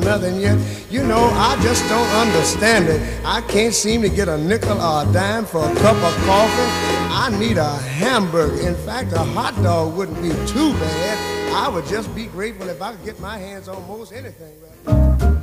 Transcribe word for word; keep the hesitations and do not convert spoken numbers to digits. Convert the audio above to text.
nothing yet. You know, I just don't understand it. I can't seem to get a nickel or a dime for a cup of coffee. I need a hamburger. In fact, a hot dog wouldn't be too bad. I would just be grateful if I could get my hands on most anything right now.